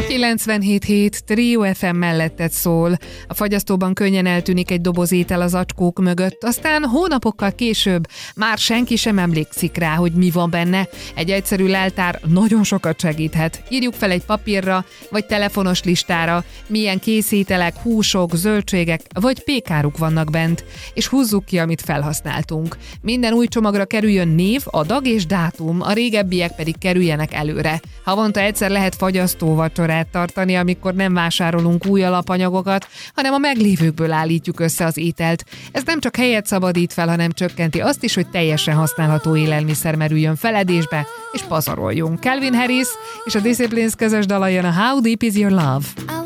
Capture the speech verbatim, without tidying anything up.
kilencvenhét hét Trio ef em melletted szól. A fagyasztóban könnyen eltűnik egy doboz étel az acskók mögött, aztán hónapokkal később már senki sem emlékszik rá, hogy mi van benne. Egy egyszerű leltár nagyon sokat segíthet. Írjuk fel egy papírra, vagy telefonos listára, milyen készételek, húsok, zöldségek vagy pékáruk vannak bent, és húzzuk ki, amit felhasználtunk. Minden új csomagra kerüljön név, adag és dátum, a régebbiek pedig kerüljenek előre. Havonta egyszer lehet fagyasztó vacsorát tartani, amikor nem vásárolunk új alapanyagokat, hanem a meglévőkből állítjuk össze az ételt. Ez nem csak helyet szabadít fel, hanem csökkenti azt is, hogy teljesen használható élelmiszer merüljön feledésbe, és pazaroljunk. Calvin Harris és a Disciplines közös dala jön, a How Deep Is Your Love.